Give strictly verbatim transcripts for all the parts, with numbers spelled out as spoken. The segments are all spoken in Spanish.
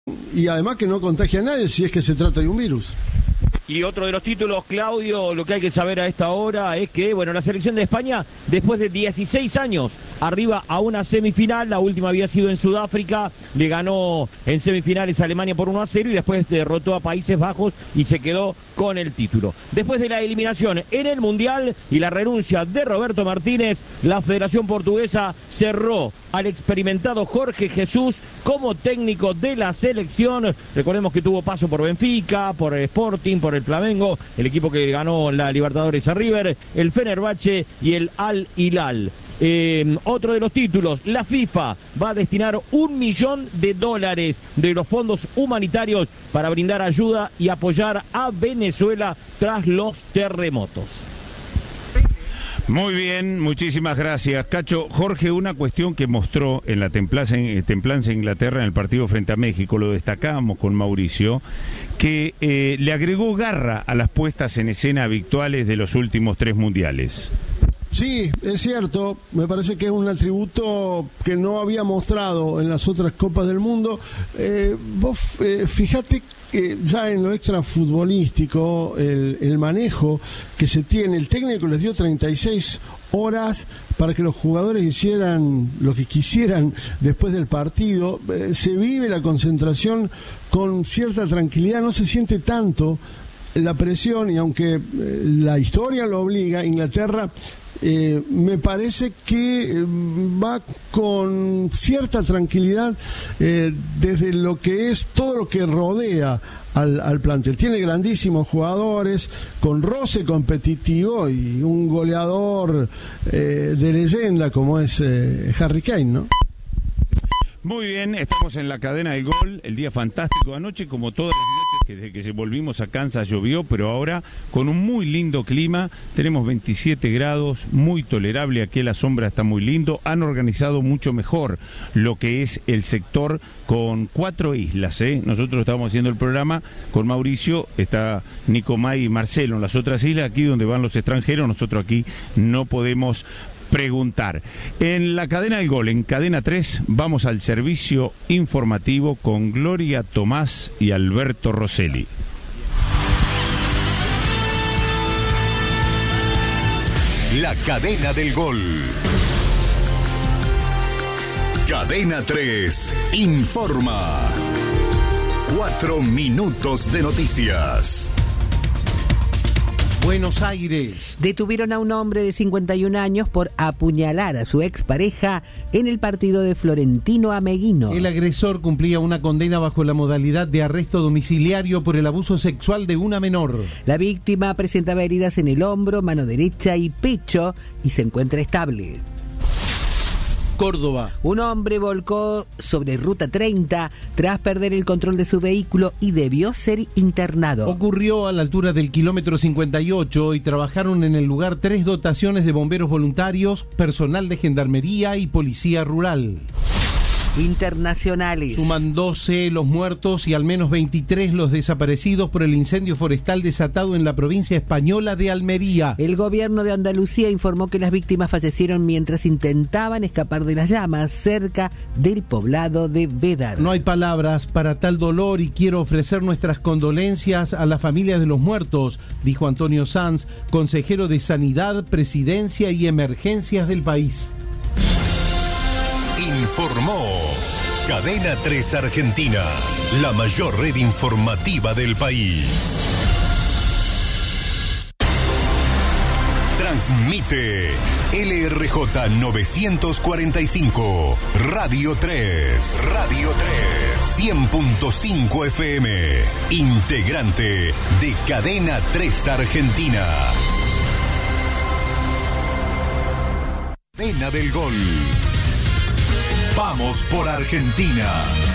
y además que no contagia a nadie si es que se trata de un virus. Y otro de los títulos, Claudio, lo que hay que saber a esta hora es que, bueno, la selección de España, después de dieciséis años, arriba a una semifinal, la última había sido en Sudáfrica, le ganó en semifinales a Alemania por uno a cero y después derrotó a Países Bajos y se quedó con el título. Después de la eliminación en el Mundial y la renuncia de Roberto Martínez, la Federación Portuguesa cerró al experimentado Jorge Jesús como técnico de la selección. Recordemos que tuvo paso por Benfica, por Sporting, por el Flamengo, el equipo que ganó la Libertadores a River, el Fenerbahce y el Al Hilal. Eh, otro de los títulos, la FIFA va a destinar un millón de dólares de los fondos humanitarios para brindar ayuda y apoyar a Venezuela tras los terremotos. Muy bien, muchísimas gracias, Cacho. Jorge, una cuestión que mostró en la Templanza, en, Templanza Inglaterra en el partido frente a México, lo destacábamos con Mauricio, que eh, le agregó garra a las puestas en escena habituales de los últimos tres mundiales. Sí, es cierto, me parece que es un atributo que no había mostrado en las otras Copas del Mundo. Eh, vos eh, fíjate que ya en lo extrafutbolístico, el, el manejo que se tiene, el técnico les dio treinta y seis horas para que los jugadores hicieran lo que quisieran después del partido. Eh, se vive la concentración con cierta tranquilidad, no se siente tanto la presión y aunque eh, la historia lo obliga, Inglaterra Eh, me parece que eh, va con cierta tranquilidad eh, desde lo que es todo lo que rodea al, al plantel. Tiene grandísimos jugadores con roce competitivo y un goleador eh, de leyenda como es eh, Harry Kane, ¿no? Muy bien, estamos en la cadena del gol, el día fantástico anoche, como todas las noches que desde que volvimos a Kansas llovió, pero ahora con un muy lindo clima, tenemos veintisiete grados, muy tolerable, aquí la sombra está muy lindo, han organizado mucho mejor lo que es el sector con cuatro islas, ¿eh? Nosotros estamos haciendo el programa con Mauricio, está Nicomay y Marcelo en las otras islas, aquí donde van los extranjeros, nosotros aquí no podemos preguntar. En la cadena del gol, en cadena tres, vamos al servicio informativo con Gloria Tomás y Alberto Rosselli. La cadena del gol. Cadena tres informa. Cuatro minutos de noticias. Buenos Aires. Detuvieron a un hombre de cincuenta y un años por apuñalar a su expareja en el partido de Florentino Ameguino. El agresor cumplía una condena bajo la modalidad de arresto domiciliario por el abuso sexual de una menor. La víctima presentaba heridas en el hombro, mano derecha y pecho y se encuentra estable. Córdoba. Un hombre volcó sobre Ruta treinta tras perder el control de su vehículo y debió ser internado. Ocurrió a la altura del kilómetro cincuenta y ocho y trabajaron en el lugar tres dotaciones de bomberos voluntarios, personal de gendarmería y policía rural. Internacionales. Suman doce los muertos y al menos veintitrés los desaparecidos por el incendio forestal desatado en la provincia española de Almería. El gobierno de Andalucía informó que las víctimas fallecieron mientras intentaban escapar de las llamas cerca del poblado de Bédar. No hay palabras para tal dolor y quiero ofrecer nuestras condolencias a las familias de los muertos, dijo Antonio Sanz, consejero de Sanidad, Presidencia y Emergencias del país. Informó Cadena tres Argentina, la mayor red informativa del país. Transmite L R J novecientos cuarenta y cinco, Radio tres, Radio tres, cien punto cinco F M, integrante de Cadena tres Argentina. Cadena del Gol. Vamos por Argentina.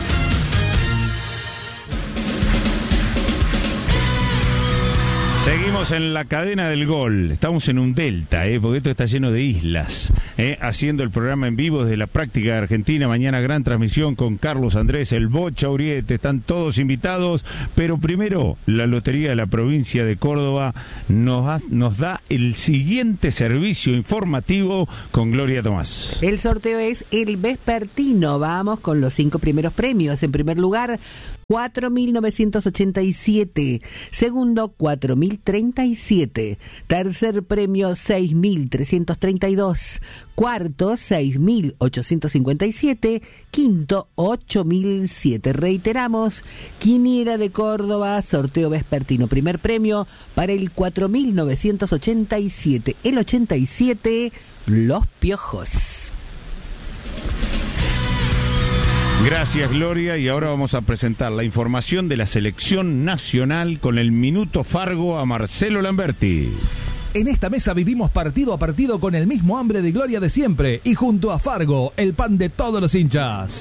Seguimos en la cadena del gol. Estamos en un delta, ¿eh? Porque esto está lleno de islas. ¿eh? Haciendo el programa en vivo desde la práctica de Argentina. Mañana gran transmisión con Carlos Andrés, el Bocha Uriete. Están todos invitados. Pero primero, la Lotería de la Provincia de Córdoba nos, ha, nos da el siguiente servicio informativo con Gloria Tomás. El sorteo es el vespertino. Vamos con los cinco primeros premios. En primer lugar, cuatro mil novecientos ochenta y siete, segundo cuatro mil treinta y siete, tercer premio seis mil trescientos treinta y dos, cuarto seis mil ochocientos cincuenta y siete, quinto ocho mil siete. Reiteramos, Quiniela de Córdoba, sorteo vespertino, primer premio para el cuatro mil novecientos ochenta y siete, el ochenta y siete, Los Piojos. Gracias, Gloria, y ahora vamos a presentar la información de la selección nacional con el Minuto Fargo a Marcelo Lamberti. En esta mesa vivimos partido a partido con el mismo hambre de gloria de siempre y junto a Fargo, el pan de todos los hinchas.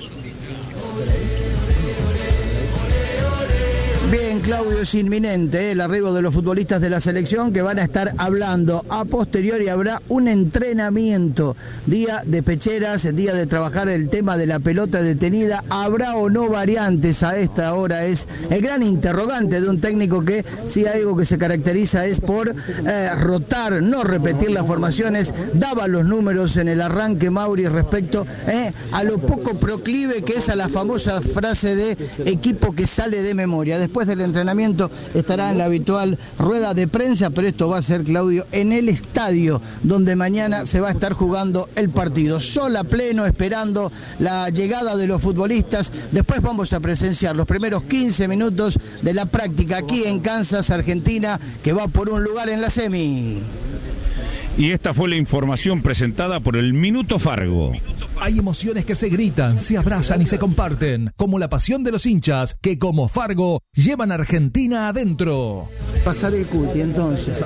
Bien, Claudio, es inminente ¿eh? el arribo de los futbolistas de la selección que van a estar hablando. A posteriori habrá un entrenamiento, día de pecheras, día de trabajar el tema de la pelota detenida. ¿Habrá o no variantes a esta hora? Es el gran interrogante de un técnico que si hay algo que se caracteriza es por eh, rotar, no repetir las formaciones. Daba los números en el arranque Mauri respecto eh, a lo poco proclive que es a la famosa frase de equipo que sale de memoria. Después del entrenamiento estará en la habitual rueda de prensa, pero esto va a ser, Claudio, en el estadio donde mañana se va a estar jugando el partido. Sol a pleno, esperando la llegada de los futbolistas. Después vamos a presenciar los primeros quince minutos de la práctica aquí en Kansas, Argentina, que va por un lugar en la semi. Y esta fue la información presentada por el Minuto Fargo. Hay emociones que se gritan, se abrazan y se comparten, como la pasión de los hinchas que como Fargo llevan a Argentina adentro. Pasar el cuti entonces.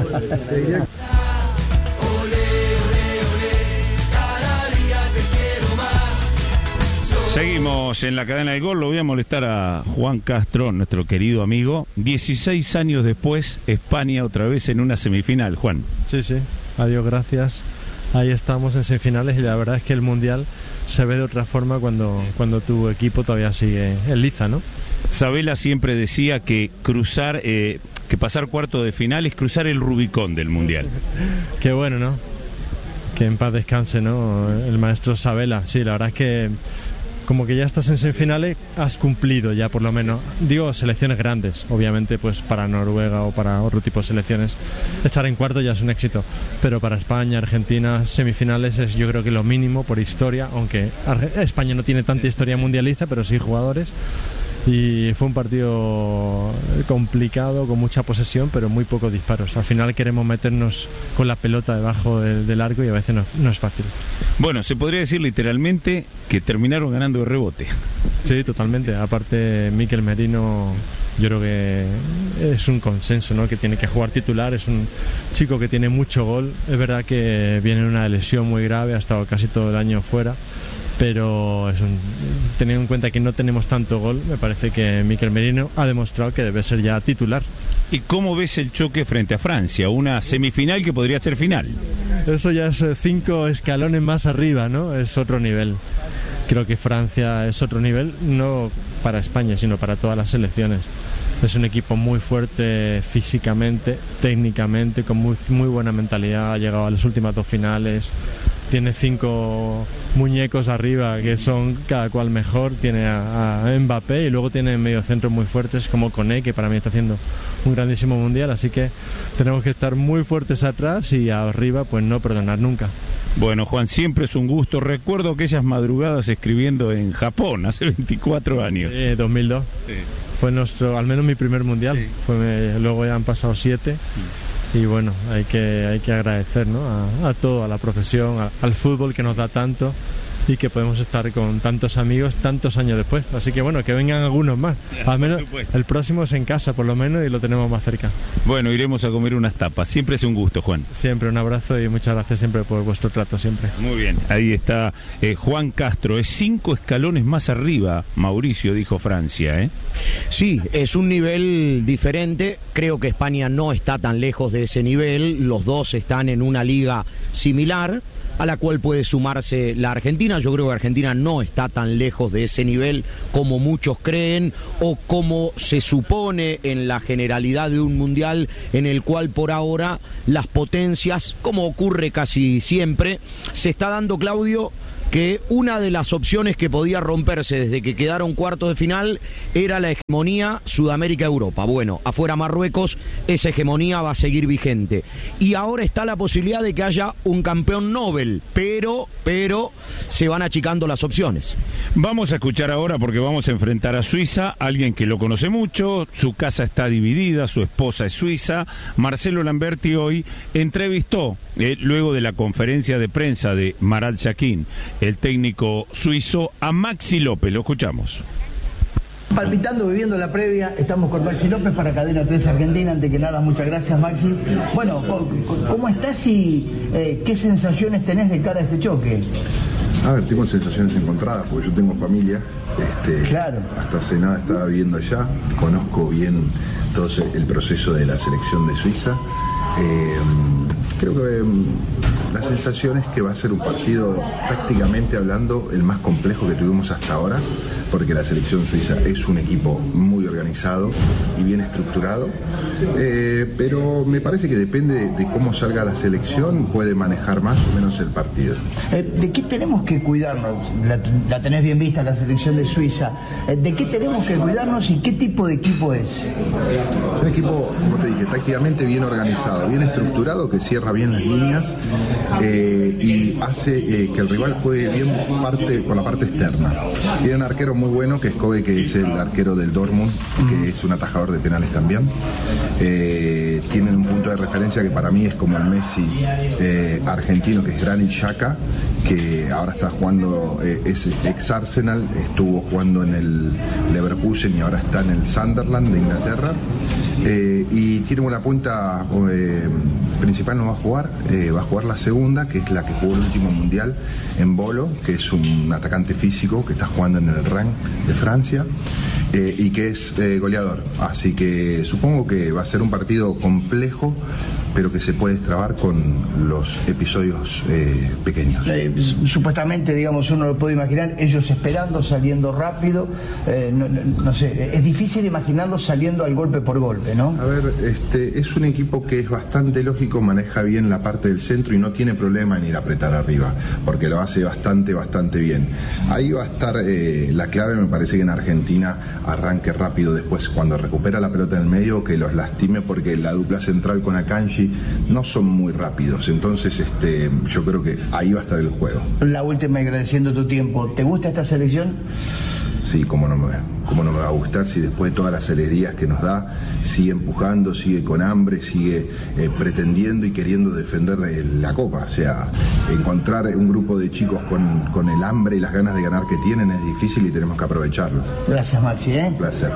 Seguimos en la cadena del gol. Lo voy a molestar a Juan Castro, nuestro querido amigo. dieciséis años después, España otra vez en una semifinal. Juan. Sí, sí. Adiós, gracias. Ahí estamos en semifinales y la verdad es que el Mundial se ve de otra forma cuando, cuando tu equipo todavía sigue en liza, ¿no? Sabela siempre decía que cruzar, eh, que pasar cuarto de final es cruzar el Rubicón del Mundial. Qué bueno, ¿no? Que en paz descanse, ¿no? El maestro Sabela. Sí, la verdad es que como que ya estás en semifinales, has cumplido ya por lo menos, digo selecciones grandes, obviamente pues para Noruega o para otro tipo de selecciones estar en cuarto ya es un éxito, pero para España, Argentina, semifinales es yo creo que lo mínimo por historia, aunque España no tiene tanta historia mundialista, pero sí jugadores. Y fue un partido complicado, con mucha posesión, pero muy pocos disparos. Al final queremos meternos con la pelota debajo del, del arco y a veces no, no es fácil. Bueno, se podría decir literalmente que terminaron ganando de rebote. Sí, totalmente. Aparte, Mikel Merino, yo creo que es un consenso, ¿no? Que tiene que jugar titular, es un chico que tiene mucho gol. Es verdad que viene en una lesión muy grave, ha estado casi todo el año fuera. Pero es un, teniendo en cuenta que no tenemos tanto gol, me parece que Mikel Merino ha demostrado que debe ser ya titular. ¿Y cómo ves el choque frente a Francia? Una semifinal que podría ser final. Eso ya es cinco escalones más arriba, ¿no? Es otro nivel. Creo que Francia es otro nivel, no para España, sino para todas las selecciones. Es un equipo muy fuerte físicamente, técnicamente, con muy, muy buena mentalidad. Ha llegado a las últimas dos finales. Tiene cinco muñecos arriba que son cada cual mejor. Tiene a, a Mbappé y luego tiene mediocentros muy fuertes como Koné, que para mí está haciendo un grandísimo mundial. Así que tenemos que estar muy fuertes atrás y arriba pues no perdonar nunca. Bueno, Juan, siempre es un gusto. Recuerdo aquellas madrugadas escribiendo en Japón hace veinticuatro años. Sí, dos mil dos. Sí. Fue nuestro, al menos mi primer mundial. Sí. Fue, luego ya han pasado siete. Sí. Y bueno, hay que, hay que agradecer, ¿no? a, a todo, a la profesión, a, al fútbol que nos da tanto y que podemos estar con tantos amigos tantos años después. Así que bueno, que vengan algunos más. Al menos el próximo es en casa, por lo menos, y lo tenemos más cerca. Bueno, iremos a comer unas tapas. Siempre es un gusto, Juan. Siempre un abrazo y muchas gracias siempre por vuestro trato, siempre. Muy bien, ahí está eh, Juan Castro. Es cinco escalones más arriba, Mauricio, dijo Francia, ¿eh? Sí, es un nivel diferente. Creo que España no está tan lejos de ese nivel. Los dos están en una liga similar, a la cual puede sumarse la Argentina. Yo creo que Argentina no está tan lejos de ese nivel como muchos creen o como se supone en la generalidad de un mundial en el cual por ahora las potencias, como ocurre casi siempre, se está dando, Claudio, que una de las opciones que podía romperse desde que quedaron cuartos de final era la hegemonía Sudamérica-Europa. Bueno, afuera Marruecos, esa hegemonía va a seguir vigente. Y ahora está la posibilidad de que haya un campeón Nobel, pero, pero se van achicando las opciones. Vamos a escuchar ahora, porque vamos a enfrentar a Suiza, alguien que lo conoce mucho, su casa está dividida, su esposa es suiza. Marcelo Lamberti hoy entrevistó, eh, luego de la conferencia de prensa de Marat Yakin, el técnico suizo, a Maxi López. Lo escuchamos. Palpitando, viviendo la previa, estamos con Maxi López para Cadena tres Argentina. Ante que nada, muchas gracias, Maxi. Bueno, ¿cómo estás y eh, qué sensaciones tenés de cara a este choque? A ver, tengo sensaciones encontradas porque yo tengo familia. Este, claro. Hasta hace nada estaba viviendo allá. Conozco bien todo el proceso de la selección de Suiza. Eh, creo que eh, la sensación es que va a ser un partido, tácticamente hablando, el más complejo que tuvimos hasta ahora, porque la selección suiza es un equipo muy organizado y bien estructurado, eh, pero me parece que depende de, de cómo salga la selección, puede manejar más o menos el partido. Eh, ¿De qué tenemos que cuidarnos? La, la tenés bien vista, la selección de Suiza. Eh, ¿De qué tenemos que cuidarnos y qué tipo de equipo es? Es un equipo, como te dije, tácticamente bien organizado, bien estructurado, que cierra bien las líneas eh, y hace eh, que el rival juegue bien parte, por la parte externa. Tiene un arquero muy bueno, que es Kobe, que es el arquero del Dortmund, que es un atajador de penales también. Eh, tienen un punto de referencia que para mí es como el Messi eh, argentino, que es Granit Xhaka, que ahora está jugando, eh, es ex Arsenal, estuvo jugando en el Leverkusen y ahora está en el Sunderland de Inglaterra. Eh, y tiene una punta eh, principal, no va a jugar, eh, va a jugar la segunda, que es la que jugó el último mundial en Bolo, que es un atacante físico que está jugando en el Rennes de Francia eh, y que es eh, goleador. Así que supongo que va a ser un partido complejo, pero que se puede destrabar con los episodios eh, pequeños. Eh, supuestamente, digamos, uno lo puede imaginar, ellos esperando, saliendo rápido, eh, no, no, no sé, es difícil imaginarlos saliendo al golpe por golpe, ¿no? A ver, este, es un equipo que es bastante lógico, maneja bien la parte del centro y no tiene problema en ir a apretar arriba, porque lo hace bastante, bastante bien. Ahí va a estar eh, la clave, me parece que en Argentina arranque rápido después, cuando recupera la pelota en el medio, que los lastime, porque la dupla central con Akanji no son muy rápidos, entonces este, yo creo que ahí va a estar el juego. La última, agradeciendo tu tiempo, ¿te gusta esta selección? Sí, cómo no me, cómo no me va a gustar si después de todas las alegrías que nos da, sigue empujando, sigue con hambre, sigue eh, pretendiendo y queriendo defender eh, la Copa. O sea, encontrar un grupo de chicos con, con el hambre y las ganas de ganar que tienen es difícil y tenemos que aprovecharlo. Gracias, Maxi, ¿eh? Un placer.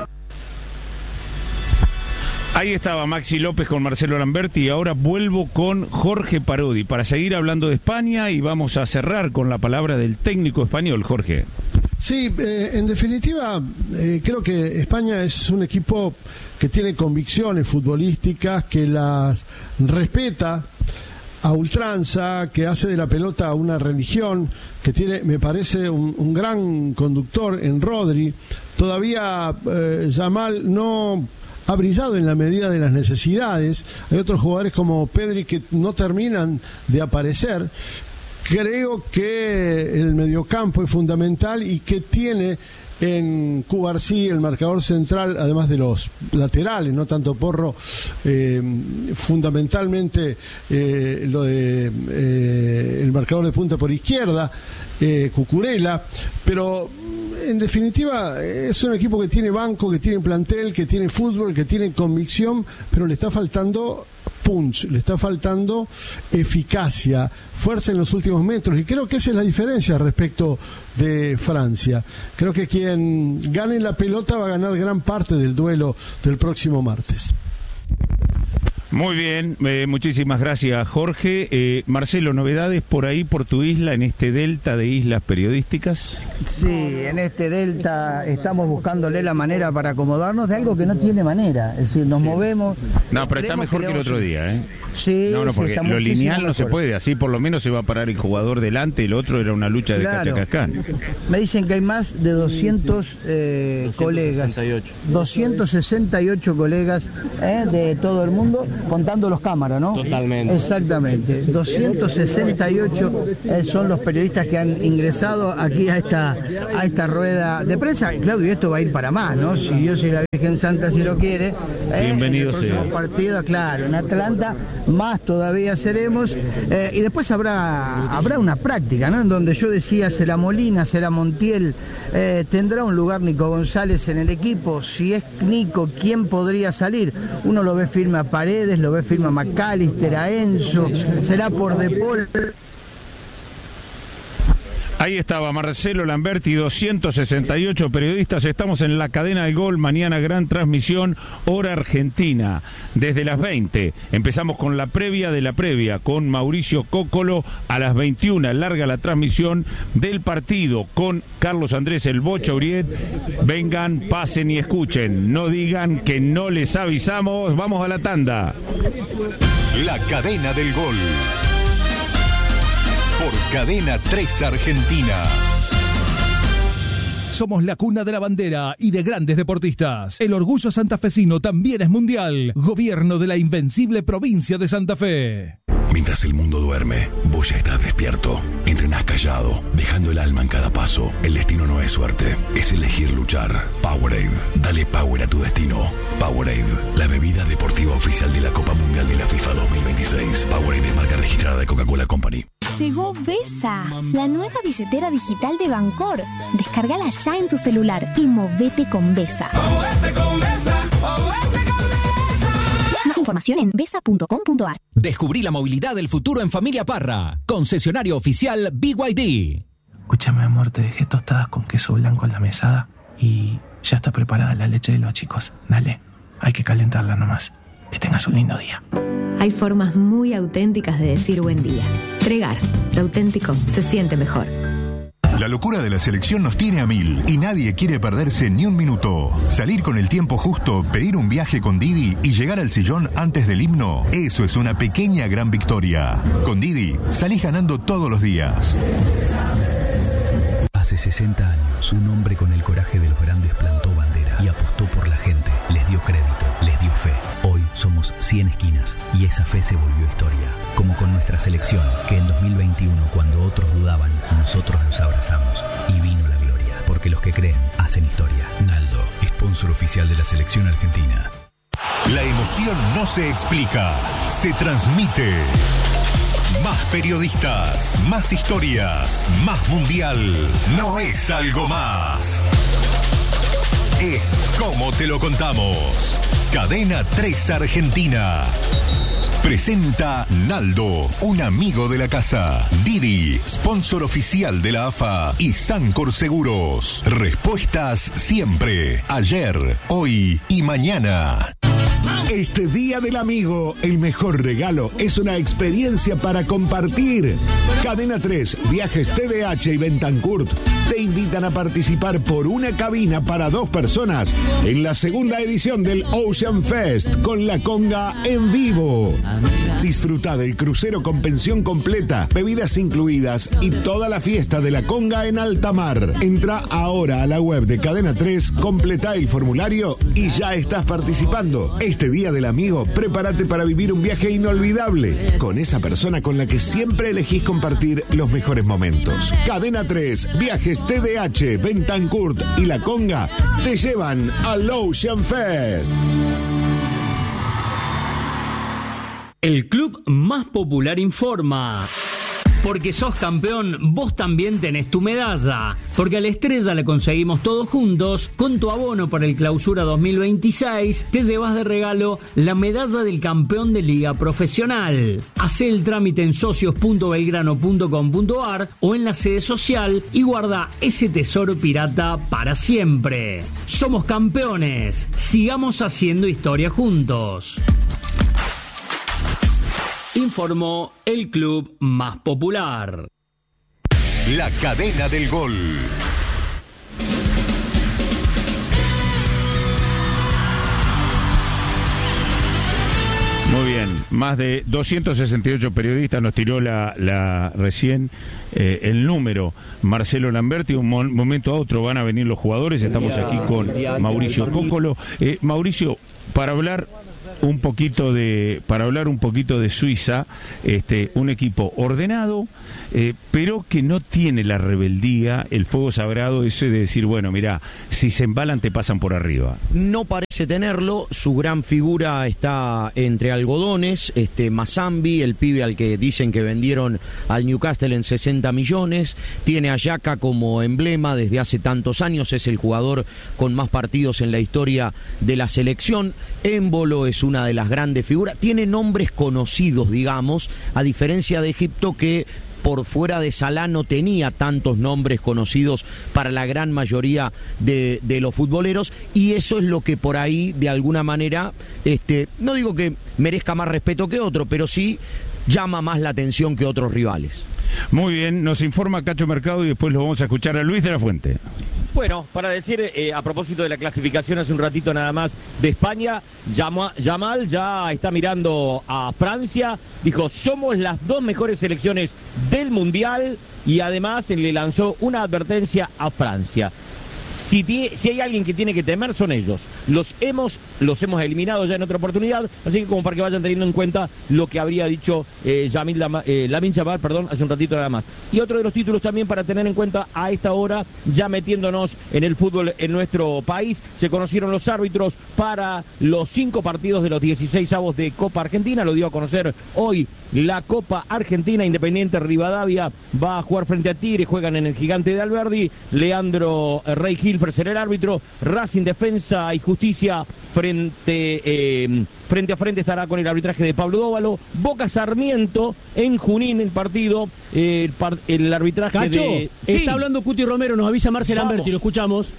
Ahí estaba Maxi López con Marcelo Lamberti y ahora vuelvo con Jorge Parodi para seguir hablando de España y vamos a cerrar con la palabra del técnico español, Jorge. Sí, eh, en definitiva, eh, creo que España es un equipo que tiene convicciones futbolísticas, que las respeta a ultranza, que hace de la pelota una religión, que tiene, me parece, un, un gran conductor en Rodri. Todavía eh, Yamal no ha brillado en la medida de las necesidades. Hay otros jugadores como Pedri que no terminan de aparecer. Creo que el mediocampo es fundamental y que tiene en Cubarsí, el marcador central, además de los laterales, no tanto Porro, eh, fundamentalmente eh, lo de eh, el marcador de punta por izquierda, eh, Cucurella, pero en definitiva es un equipo que tiene banco, que tiene plantel, que tiene fútbol, que tiene convicción, pero le está faltando punch, le está faltando eficacia, fuerza en los últimos metros, y creo que esa es la diferencia respecto de Francia. Creo que quien gane la pelota va a ganar gran parte del duelo del próximo martes. Muy bien, eh, muchísimas gracias, Jorge. Eh, Marcelo, ¿novedades por ahí, por tu isla, en este delta de islas periodísticas? Sí, en este delta estamos buscándole la manera para acomodarnos de algo que no tiene manera. Es decir, nos sí. movemos... No, pero está mejor que, que el otro día, ¿eh? Sí, no, no, porque sí, lo lineal no mejor. se puede, así por lo menos se va a parar el jugador delante, el otro era una lucha de claro. cachacascán. Me dicen que hay más de doscientos eh, doscientos sesenta y ocho. colegas, doscientos sesenta y ocho colegas eh, de todo el mundo contando los cámaras, ¿no? Totalmente. Exactamente. doscientos sesenta y ocho eh, son los periodistas que han ingresado aquí a esta, a esta rueda de prensa. Y Claudio, esto va a ir para más, ¿no? Si Dios y la Virgen Santa si lo quiere. Eh, Bienvenido en el próximo sea. partido, claro, en Atlanta, más todavía seremos. Eh, y después habrá, habrá una práctica, ¿no? En donde yo decía, será Molina, será Montiel, eh, tendrá un lugar Nico González en el equipo. Si es Nico, ¿quién podría salir? Uno lo ve firme a Paredes, lo ve firme a McAllister, a Enzo, será por De Paul. Ahí estaba Marcelo Lamberti, doscientos sesenta y ocho periodistas. Estamos en la cadena del gol. Mañana gran transmisión, hora argentina, desde las veinte. Empezamos con la previa de la previa, con Mauricio Cóccolo a las veintiuna. Larga la transmisión del partido con Carlos Andrés El Bocha Uriet. Vengan, pasen y escuchen. No digan que no les avisamos. Vamos a la tanda. La cadena del gol. Por Cadena tres Argentina. Somos la cuna de la bandera y de grandes deportistas. El orgullo santafesino también es mundial. Gobierno de la invencible provincia de Santa Fe. Mientras el mundo duerme, vos ya estás despierto. Entrenás callado, dejando el alma en cada paso. El destino no es suerte, es elegir luchar. Powerade, dale power a tu destino. Powerade, la bebida deportiva oficial de la Copa Mundial de la FIFA dos mil veintiséis. Powerade es marca registrada de Coca-Cola Company. Llegó Vesa, la nueva billetera digital de Bancor. Descárgala ya en tu celular y movete con Vesa. ¡Movete con Vesa! ¡Movete con Vesa! Más información en vesa punto com punto a r. Descubrí la movilidad del futuro en Familia Parra. Concesionario oficial B Y D. Escúchame, amor, te dejé tostadas con queso blanco en la mesada y ya está preparada la leche de los chicos. Dale, hay que calentarla nomás. Que tengas un lindo día. Hay formas muy auténticas de decir buen día. Tregar, lo auténtico se siente mejor. La locura de la selección nos tiene a mil y nadie quiere perderse ni un minuto. Salir con el tiempo justo, pedir un viaje con Didi y llegar al sillón antes del himno, eso es una pequeña gran victoria. Con Didi salís ganando todos los días. Hace sesenta años, un hombre con el coraje de los grandes plantó bandera y apostó por la gente. Les dio crédito, les dio fe. Hoy somos cien esquinas y esa fe se volvió historia. Como con nuestra selección, que en dos mil veintiuno, cuando otros dudaban, nosotros los abrazamos y vino la gloria. Porque los que creen hacen historia. Naldo, sponsor oficial de la selección argentina. La emoción no se explica, se transmite. Más periodistas, más historias, más mundial. No es algo más. Es como te lo contamos. Cadena tres Argentina. Presenta Naldo, un amigo de la casa. Didi, sponsor oficial de la A F A. Y Sancor Seguros. Respuestas siempre. Ayer, hoy y mañana. Este Día del Amigo, el mejor regalo es una experiencia para compartir. Cadena tres, Viajes T D H y Bentancurt te invitan a participar por una cabina para dos personas en la segunda edición del Ocean Fest con la conga en vivo. Disfruta del crucero con pensión completa, bebidas incluidas y toda la fiesta de la conga en alta mar. Entra ahora a la web de Cadena tres, completa el formulario y ya estás participando. Este Día del Amigo, prepárate para vivir un viaje inolvidable con esa persona con la que siempre elegís compartir los mejores momentos. Cadena tres, Viajes T D H, Bentancurt y La Conga te llevan al Ocean Fest. El club más popular informa. Porque sos campeón, vos también tenés tu medalla. Porque a la estrella la conseguimos todos juntos. Con tu abono para el Clausura dos mil veintiséis, te llevas de regalo la medalla del campeón de Liga Profesional. Hacé el trámite en socios punto belgrano punto com punto a r o en la sede social y guarda ese tesoro pirata para siempre. Somos campeones. Sigamos haciendo historia juntos. Informó el club más popular. La cadena del gol. Muy bien, más de doscientos sesenta y ocho periodistas nos tiró la, la recién eh, el número. Marcelo Lamberti, un mo- momento a otro van a venir los jugadores. Estamos aquí con Mauricio Cóccolo. Eh, Mauricio, para hablar un poquito de, para hablar un poquito de Suiza, este, un equipo ordenado, eh, pero que no tiene la rebeldía, el fuego sagrado ese de decir, bueno, mira, si se embalan te pasan por arriba. No parece tenerlo, su gran figura está entre algodones, este Mazambi, el pibe al que dicen que vendieron al Newcastle en sesenta millones, tiene a Yaka como emblema desde hace tantos años, es el jugador con más partidos en la historia de la selección. Embolo es una de las grandes figuras, tiene nombres conocidos, digamos, a diferencia de Egipto, que por fuera de Salah no tenía tantos nombres conocidos para la gran mayoría de, de los futboleros, y eso es lo que por ahí de alguna manera, este, no digo que merezca más respeto que otro, pero sí llama más la atención que otros rivales. Muy bien, nos informa Cacho Mercado y después lo vamos a escuchar a Luis de la Fuente. Bueno, para decir, eh, a propósito de la clasificación hace un ratito nada más de España, Yama, Yamal ya está mirando a Francia, dijo, somos las dos mejores selecciones del Mundial, y además le lanzó una advertencia a Francia. Si, si hay alguien que tiene que temer, son ellos. Los hemos, los hemos eliminado ya en otra oportunidad, así que como para que vayan teniendo en cuenta lo que habría dicho eh, Yamil Lama, eh, Lamine Yamal, perdón, hace un ratito nada más. Y otro de los títulos también para tener en cuenta a esta hora, ya metiéndonos en el fútbol en nuestro país, se conocieron los árbitros para los cinco partidos de los dieciséis avos de Copa Argentina, lo dio a conocer hoy la Copa Argentina. Independiente Rivadavia va a jugar frente a Tigre, juegan en el Gigante de Alberdi, Leandro Rey Gil será el árbitro, Racing Defensa y Justicia frente, eh, frente a frente estará con el arbitraje de Pablo Dóvalo, Boca Sarmiento en Junín el partido, eh, el, par, el arbitraje Cacho, de... está sí. hablando Cuti Romero, nos avisa Marcel Vamos. Lamberti, lo escuchamos.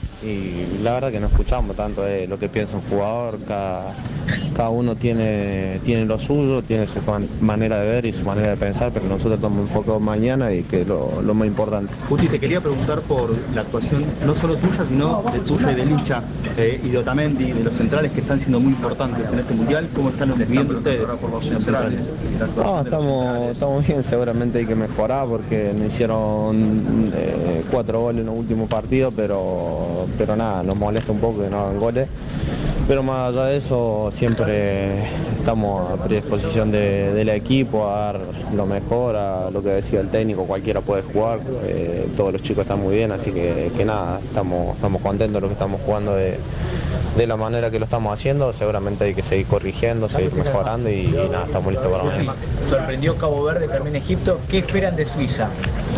Y la verdad que no escuchamos tanto eh, lo que piensa un jugador, cada, cada uno tiene, tiene lo suyo, tiene su man, manera de ver y su manera de pensar, pero nosotros estamos enfocados mañana y que es lo, lo más importante. Cuti, te quería preguntar por la actuación no solo tuya, sino de tuya y de Licha eh, y de Otamendi, de los centrales que están siendo muy importantes en este mundial. ¿Cómo están viendo ustedes los centrales? No, estamos, estamos bien, seguramente hay que mejorar porque nos hicieron eh, cuatro goles en los últimos partidos, pero, pero nada, nos molesta un poco que no hagan goles. Pero más allá de eso, siempre estamos a predisposición de, del equipo a dar lo mejor, a lo que decía el técnico, cualquiera puede jugar, eh, todos los chicos están muy bien, así que, que nada, estamos, estamos contentos de lo que estamos jugando de, de la manera que lo estamos haciendo, seguramente hay que seguir corrigiendo, seguir mejorando y, y nada, estamos listos para mañana. Sorprendió Cabo Verde, también Egipto, ¿qué esperan de Suiza?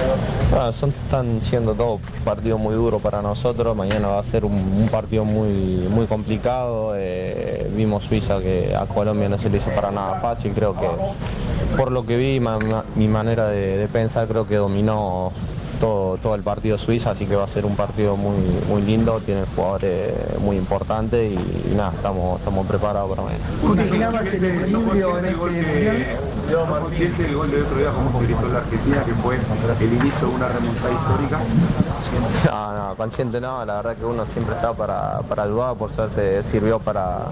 Ah, son, están siendo todos partidos muy duros para nosotros, mañana va a ser un, un partido muy, muy complicado. Eh, vimos Suiza que a Colombia no se le hizo para nada fácil, creo que por lo que vi, ma, ma, mi manera de, de pensar, creo que dominó todo, todo el partido Suiza, así que va a ser un partido muy, muy lindo, tiene jugadores muy importantes y, y nada, estamos, estamos preparados para mañana. ¿Cómo imaginabas el equilibrio en este mundial? ¿Consciente del gol de otro día como gritó la Argentina, que fue el inicio de una remontada histórica? No, no, consciente no, la verdad que uno siempre está para, para ayudar, por suerte sirvió para,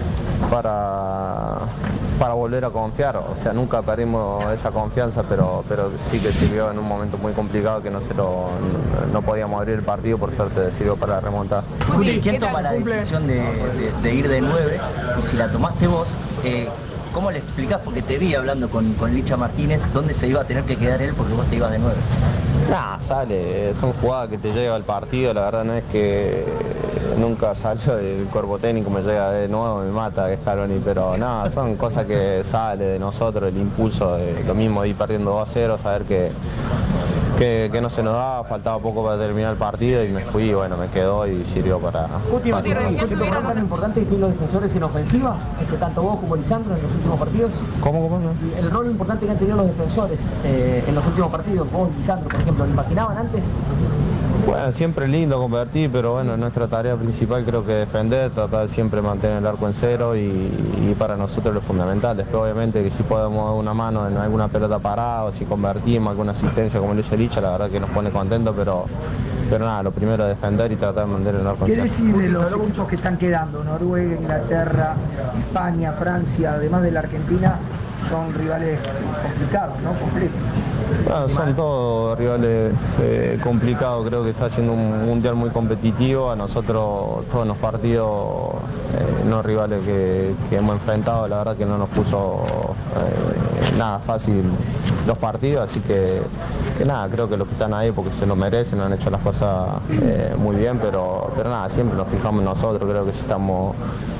para, para volver a confiar, o sea, nunca perdimos esa confianza, pero, pero sí que sirvió en un momento muy complicado que no, se lo, no podíamos abrir el partido, por suerte sirvió para remontar. ¿Quién toma la decisión de, de, de ir de nueve? Y si la tomaste vos, eh, ¿cómo le explicás? Porque te vi hablando con, con Licha Martínez, ¿dónde se iba a tener que quedar él porque vos te ibas de nueve? Nah, sale, son jugadas que te llega al partido, la verdad no es que nunca salió del cuerpo técnico, me llega de nuevo, me mata Scaloni, pero nada, son cosas que sale de nosotros, el impulso de lo mismo de ir perdiendo dos a cero, saber que, que, que no se nos daba, faltaba poco para terminar el partido y me fui y bueno, me quedó y sirvió para... Último, ¿qué tan importante que tienen los defensores en ofensiva, este, tanto vos como Lisandro en los últimos partidos? ¿Cómo, cómo? No? El rol importante que han tenido los defensores eh, en los últimos partidos, vos y Lisandro, por ejemplo, ¿lo imaginaban antes? Bueno, siempre es lindo convertir, pero bueno, nuestra tarea principal creo que defender, tratar de siempre mantener el arco en cero y, y para nosotros lo fundamental. Después obviamente que si podemos dar una mano en alguna pelota parada o si convertimos alguna asistencia como lo hizo Licha, la verdad que nos pone contentos, pero, pero nada, lo primero es defender y tratar de mantener el arco en cero. ¿Qué decir de los equipos que están quedando? Noruega, Inglaterra, España, Francia, además de la Argentina, son rivales complicados, ¿no? Complejos. Bueno, son todos rivales eh, complicados, creo que está siendo un mundial muy competitivo, a nosotros todos los partidos eh, los rivales que, que hemos enfrentado, la verdad que no nos puso eh, nada fácil los partidos, así que, que nada, creo que los que están ahí porque se lo merecen, han hecho las cosas eh, muy bien, pero, pero nada, siempre nos fijamos en nosotros, creo que si estamos